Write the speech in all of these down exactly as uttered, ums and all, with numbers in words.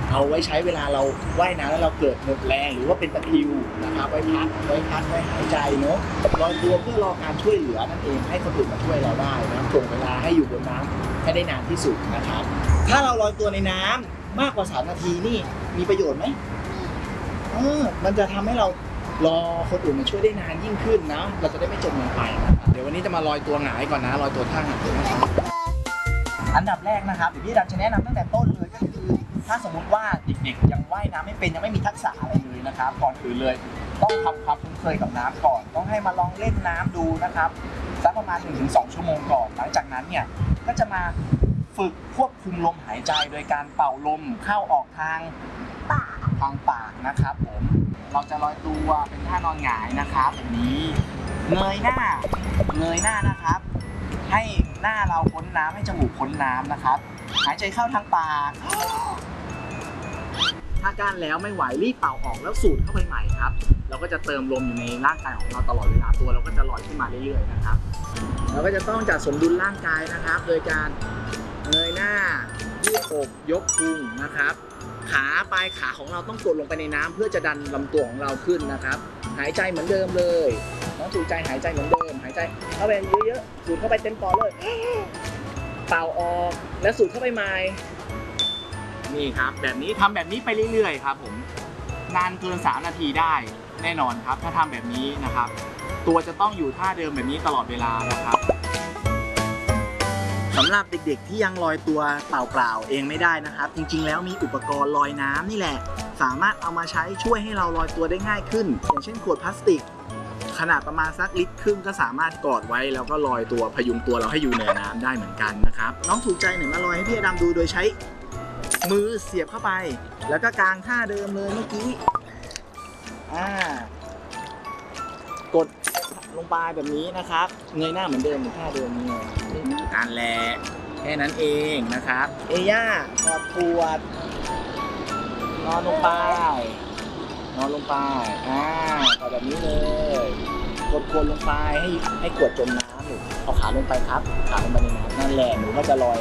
เอาไว้ใช้เวลาเราว่ายน้ำแล้วเราเกิดหมดแรงหรือว่าเป็นตะคริวนะครับไว้พักไว้พักไว้หายใจเนาะลอยตัวเพื่อรอการช่วยเหลือนั่นเองให้คนอื่นมาช่วยเราได้นะถ่วงเวลาให้อยู่บนน้ำให้ได้นานที่สุดนะครับถ้าเราลอยตัวในน้ำมากกว่าสามนาทีนี่มีประโยชน์ไหมเออมันจะทำให้เรารอคนอื่นมาช่วยได้นานยิ่งขึ้นนะเราจะได้ไม่จมลงไปนะครับเดี๋ยววันนี้จะมาลอยตัวหงายก่อนนะลอยตัวท่าหงายนะครับอันดับแรกนะครับเดี๋ยวพี่ดำจะแนะนำตั้งแต่ต้นเลยก็คือถ้าสมมุติว่าเด็กๆยังว่ายน้ำไม่เป็นยังไม่มีทักษะอะไรเลยนะครับก่อนอื่นเลยต้องทำความคุ้นเคยกับน้ำก่อนต้องให้มาลองเล่นน้ำดูนะครับสักประมาณ หนึ่งถึงสอง ชั่วโมงก่อนหลังจากนั้นเนี่ยก็จะมาฝึกควบคุมลมหายใจโดยการเป่าลมเข้าออกทางปากทางปากนะครับผมเราจะลอยตัวเป็นท่านอนหงายนะครับแบบนี้เงยหน้าเงยหน้านะครับให้หน้าเราพ้นน้ำให้จมูกพ้นน้ำนะครับหายใจเข้าทางปากถ้าก้านแล้วไม่ไหวรีบเป่าออกแล้วสูดเข้าไปใหม่ครับเราก็จะเติมลมอยู่ในร่างกายของเราตลอดเวลาตัวเราก็จะลอยขึ้นมาเรื่อยๆนะครับเราก็จะต้องจัดสมดุลร่างกายนะครับโดยการเงยหน้ายืดอกยกพุงนะครับขาปลายขาของเราต้องกดลงไปในน้ำเพื่อจะดันลำตัวของเราขึ้นนะครับหายใจเหมือนเดิมเลยน้องสูดใจหายใจเหมือนเดิมหายใจเข้าไปเยอะๆสูดเข้าไปเต็มปอดเลยเป่าออกแล้วสูดเข้าไปใหม่นี่ครับแบบนี้ทำแบบนี้ไปเรื่อยๆครับผมนานเกินสามนาทีได้แน่นอนครับถ้าทำแบบนี้นะครับตัวจะต้องอยู่ท่าเดิมแบบนี้ตลอดเวลานะครับสำหรับเด็กๆที่ยังลอยตัวเปล่าๆเองไม่ได้นะครับจริงๆแล้วมีอุปกรณ์ลอยน้ำนี่แหละสามารถเอามาใช้ช่วยให้เราลอยตัวได้ง่ายขึ้นอย่างเช่นขวดพลาสติกขนาดประมาณสักลิตรครึ่งก็สามารถกอดไว้แล้วก็ลอยตัวพยุงตัวเราให้อยู่เหนือน้ำได้เหมือนกันนะครับน้องถูกใจหนึ่งมาลอยให้พี่อดัมดูโดยใช้มือเสียบเข้าไปแล้วก็กางท่าเดิมเลยเมื่อกี้อ่ากดลงไปแบบนี้นะครับเงยหน้าเหมือนเดิมเหมือนท่าเดิมนี่การแลแค่นั้นเองนะครับเอย่ากอดขวดนอนลงไปนอนลงไปอ่ากอดแบบนี้เลยกดขวดลงไปให้ให้ขวดจมน้ำหนูเอาขาลงไปครับขาลงไปในน้ำนั่นแหละหนูก็จะลอย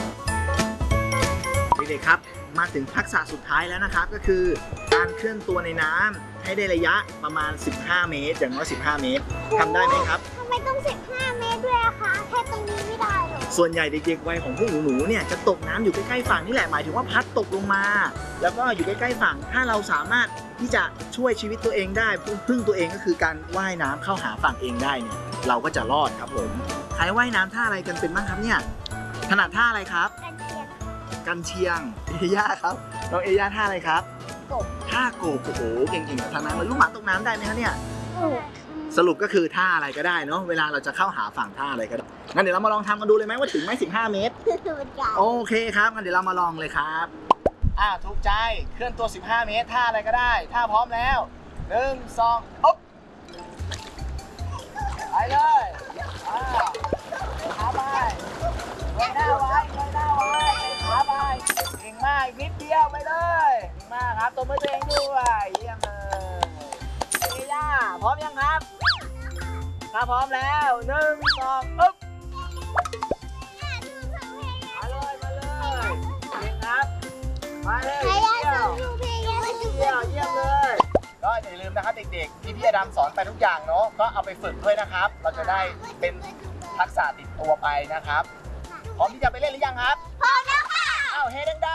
เด็กๆครับมาถึงทักษะสุดท้ายแล้วนะครับก็คือการเคลื่อนตัวในน้ำให้ได้ระยะประมาณสิบห้าเมตรอย่างน้อยสิบห้าเมตรทำได้ไหมครับทำไมต้องสิบห้าเมตรด้วยอะคะแค่ตรงนี้ไม่ได้หรอส่วนใหญ่เด็กๆวัยของพวกหนูๆเนี่ยจะตกน้ำอยู่ใกล้ๆฝั่งนี่แหละหมายถึงว่าพัดตกลงมาแล้วก็อยู่ใกล้ๆฝั่งถ้าเราสามารถที่จะช่วยชีวิตตัวเองได้พึ่งตัวเองก็คือการว่ายน้ำเข้าหาฝั่งเองได้เนี่ยเราก็จะรอดครับผมใครว่ายน้ำท่าอะไรกันเป็นบ้างครับเนี่ยถนัดท่าอะไรครับกันเชียงเอย่าครับน้องเอย่าท่าอะไรครับกบท่ากบโอ้โหเก่งๆทางนั้นเลยลูกหมาตกน้ำได้ไหมคะเนี่ยสรุปก็คือท่าอะไรก็ได้เนาะเวลาเราจะเข้าหาฝั่งท่าอะไรก็ได้งั้นเดี๋ยวเรามาลองทำกันดูเลยไหมว่าถึงไหมสิบห้าเมตรโอเคครับงั้นเดี๋ยวเรามาลองเลยครับอ่าถูกใจเคลื่อนตัวสิบห้าเมตรท่าอะไรก็ได้ท่าพร้อมแล้วหนึ่งสองอ๊บไปเลยอ่าขาไปเงยหน้าไว้เงยหน้าไว้ขาไปเก่งมากอีกนิดเดียวไปเลยเก่งมากครับตัวมือตัวเองด้วยเยี่ยมเลยเอย่าพร้อมยังครับถ้าพร้อมแล้วหนึ่งสองอึ๊บมาเลยมาเลยเก่งครับมาเลยเยี่ยมเยี่ยมเยี่ยมเลยก็อย่าลืมนะครับเด็กๆที่พี่อดัมสอนไปทุกอย่างเนาะก็เอาไปฝึกด้วยนะครับเราจะได้เป็นทักษะติดตัวไปนะครับพร้อมที่จะไปเล่นหรือยังครับพร้อมแล้วค่ะอ้าวเฮ้ดัง